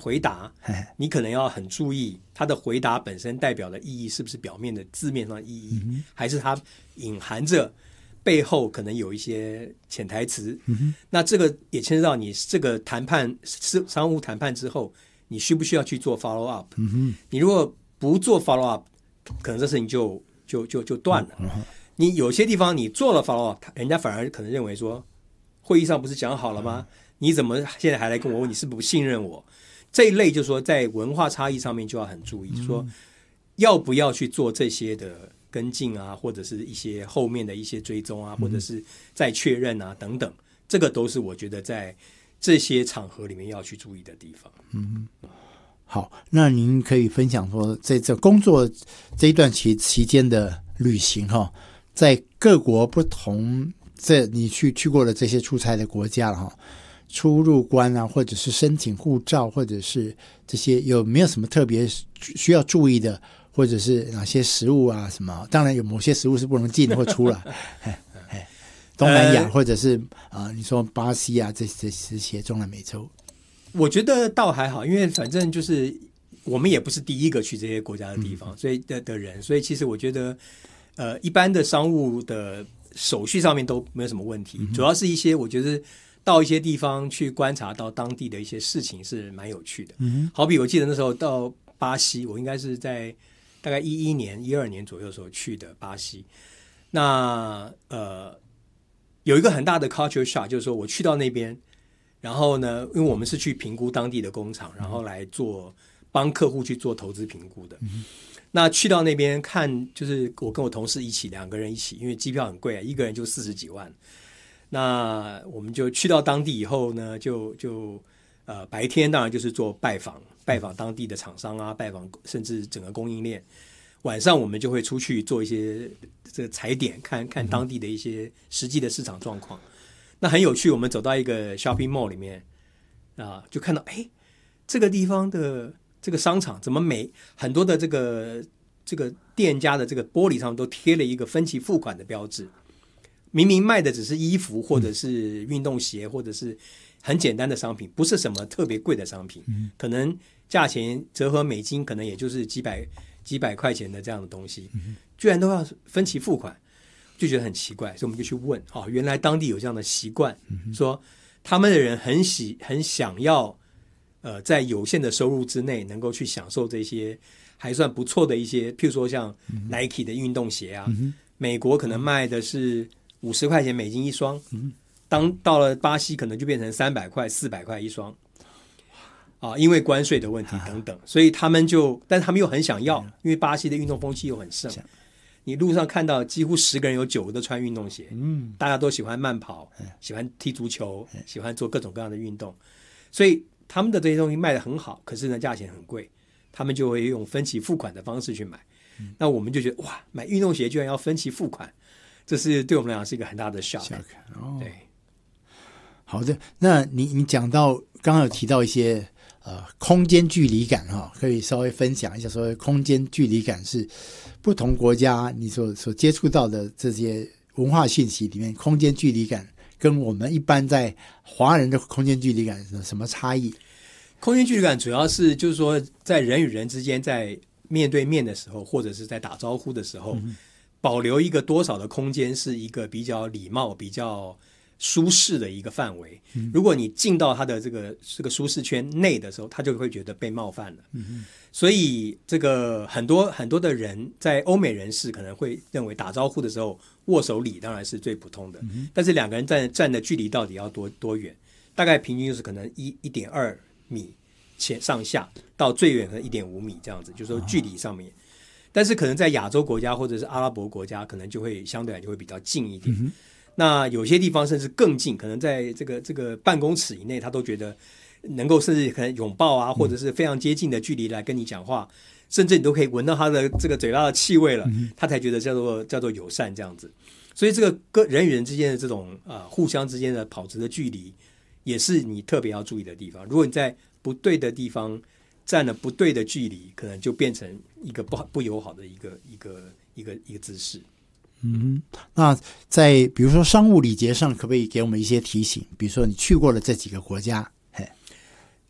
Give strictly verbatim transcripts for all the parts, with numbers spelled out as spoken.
回答，你可能要很注意他的回答本身代表的意义是不是表面的字面上的意义，嗯、还是它隐含着背后可能有一些潜台词。嗯、那这个也牵涉到你这个谈判商务谈判之后，你需不需要去做 follow up？、嗯、你如果不做 follow up， 可能这事情就就就就断了。嗯、你有些地方你做了 follow up， 人家反而可能认为说，会议上不是讲好了吗？嗯、你怎么现在还来跟我问你是不是信任我？这一类就是说在文化差异上面就要很注意，嗯、说要不要去做这些的跟进啊，或者是一些后面的一些追踪啊，或者是再确认啊等等，这个都是我觉得在这些场合里面要去注意的地方。 嗯，好，那您可以分享说，在这工作这一段期期间的旅行哈，在各国不同，这你去去过的这些出差的国家了哈。出入关啊，或者是申请护照，或者是这些有没有什么特别需要注意的，或者是哪些食物啊什么？当然有某些食物是不能进或出来。东南亚、呃、或者是啊、呃，你说巴西啊，这这这些中南美洲， 我觉得倒还好，因为反正就是我们也不是第一个去这些国家的地方，嗯、所以的的人，所以其实我觉得呃，一般的商务的手续上面都没有什么问题，嗯、主要是一些我觉得。到一些地方去观察到当地的一些事情是蛮有趣的，嗯、好比我记得那时候到巴西，我应该是在大概一一年、一二年左右的时候去的巴西。那呃，有一个很大的 culture shock， 就是说我去到那边，然后呢，因为我们是去评估当地的工厂，然后来做帮客户去做投资评估的。嗯、那去到那边看，就是我跟我同事一起，两个人一起，因为机票很贵啊，一个人就四十几万。那我们就去到当地以后呢，就就呃白天当然就是做拜访，拜访当地的厂商啊，拜访甚至整个供应链。晚上我们就会出去做一些这个踩点，看看当地的一些实际的市场状况。那很有趣，我们走到一个 shopping mall 里面啊，就看到哎，这个地方的这个商场怎么每很多的这个这个店家的这个玻璃上都贴了一个分期付款的标志。明明卖的只是衣服或者是运动鞋或者是很简单的商品，不是什么特别贵的商品，可能价钱折合美金可能也就是几百几百块钱的这样的东西，居然都要分期付款，就觉得很奇怪，所以我们就去问，哦，原来当地有这样的习惯，说他们的人很喜很想要呃在有限的收入之内能够去享受这些还算不错的一些，譬如说像 Nike 的运动鞋啊，美国可能卖的是五十块钱美金一双，当到了巴西可能就变成三百块、四百块一双，啊，因为关税的问题等等，所以他们就，但是他们又很想要，因为巴西的运动风气又很盛，你路上看到几乎十个人有九个都穿运动鞋，嗯，大家都喜欢慢跑，喜欢踢足球，喜欢做各种各样的运动，所以他们的这些东西卖得很好，可是呢价钱很贵，他们就会用分期付款的方式去买，嗯、那我们就觉得哇，买运动鞋居然要分期付款。这是对我们来讲是一个很大的 shock。 哦， 对， 好的，那你你讲到刚刚有提到一些呃空间距离感哈，可以稍微分享一下，说空间距离感是不同国家你所所接触到的这些文化信息里面，空间距离感跟我们一般在华人的空间距离感有什么差异？ 空间距离感主要是就是说在人与人之间在面对面的时候，或者是在打招呼的时候。嗯，保留一个多少的空间是一个比较礼貌、比较舒适的一个范围。嗯、如果你进到他的这个这个舒适圈内的时候，他就会觉得被冒犯了。嗯、所以这个很多很多的人在欧美人士可能会认为打招呼的时候握手礼当然是最普通的，嗯、但是两个人站站的距离到底要多多远？大概平均就是可能一一点二米前上下，到最远可能一点五米这样子，就是说距离上面。哦，但是可能在亚洲国家或者是阿拉伯国家，可能就会相对来就会比较近一点。嗯、那有些地方甚至更近，可能在这个这个半公尺以内，他都觉得能够甚至可能拥抱啊，或者是非常接近的距离来跟你讲话，嗯、甚至你都可以闻到他的这个嘴巴的气味了，嗯、他才觉得叫做叫做友善这样子。所以这个人与人之间的这种呃互相之间的保持的距离，也是你特别要注意的地方。如果你在不对的地方站了不对的距离，可能就变成一个不不友好的一个一个一个一个姿势。 嗯，那在比如说商务礼节上，可不可以给我们一些提醒？比如说你去过了这几个国家，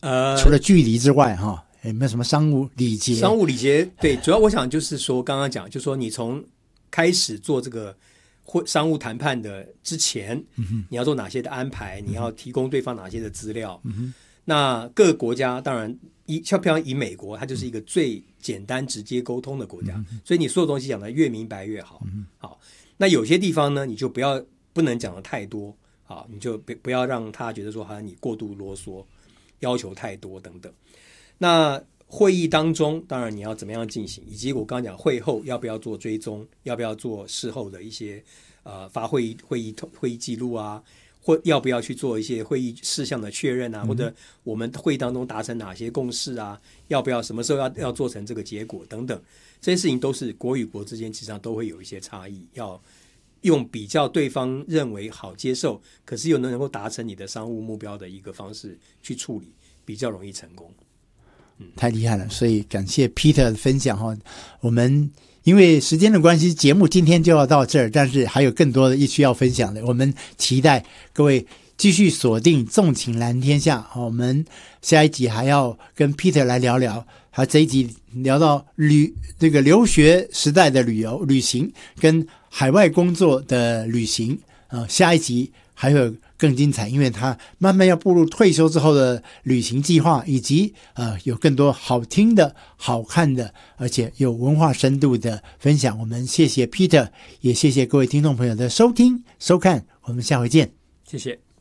呃， 除了距离之外哈，有没有什么商务礼节？ 商务礼节对，主要我想就是说，刚刚讲，就是说你从开始做这个会商务谈判的之前，嗯、你要做哪些的安排？你要提供对方哪些的资料？嗯、那各个国家当然以像譬如以美国，它就是一个最简单直接沟通的国家，嗯、所以你所有东西讲的越明白越好。嗯、好，那有些地方呢，你就不要不能讲的太多，好，你就不不要让他觉得说好像你过度啰嗦，要求太多等等。那会议当中，当然你要怎么样进行，以及我刚刚讲会后要不要做追踪，要不要做事后的一些呃发会议会议会议记录啊，或要不要去做一些会议事项的确认啊，嗯、或者我们会议当中达成哪些共识啊，要不要什么时候要要做成这个结果等等，这些事情都是国与国之间实际上都会有一些差异，要用比较对方认为好接受，可是又能够达成你的商务目标的一个方式去处理，比较容易成功。 太厉害了，所以感谢 Peter 的分享哈。我们因为时间的关系，节目今天就要到这儿，但是还有更多的一需要分享的，我们期待各位继续锁定纵情蓝天下。我们下一集还要跟 Peter 来聊聊，他这一集聊到旅这个留学时代的旅游旅行跟海外工作的旅行，呃，下一集还有更精彩，因为他慢慢要步入退休之后的旅行计划，以及呃有更多好听的、好看的，而且有文化深度的分享。我们谢谢 Peter， 也谢谢各位听众朋友的收听收看，我们下回见， 谢谢。